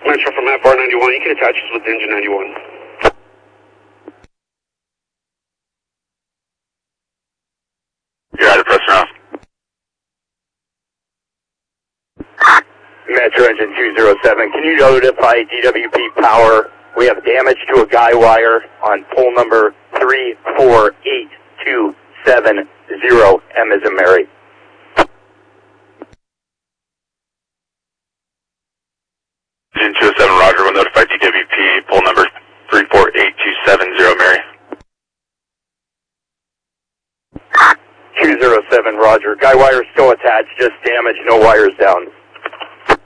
Metro from Map R91, you can attach this with engine 91. You're out of pressure off. Metro engine 207, can you notify DWP Power we have damage to a guy wire on pole number 348270, M as in Mary. Engine 207, roger, will notify DWP, pole number 348270, Mary. 207, roger. Guy wire still attached, just damage, no wires down.